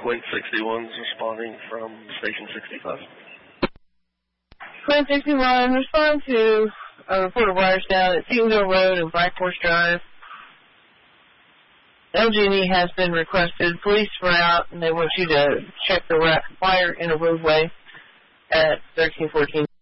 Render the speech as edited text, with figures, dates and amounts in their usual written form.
Quint 61's responding from Station 65. Quint 61, respond to a report of wires down at Seatonville Road and Black Horse Drive. LG&E has been requested. Police were out, and they want you to check the wire in a roadway at 1314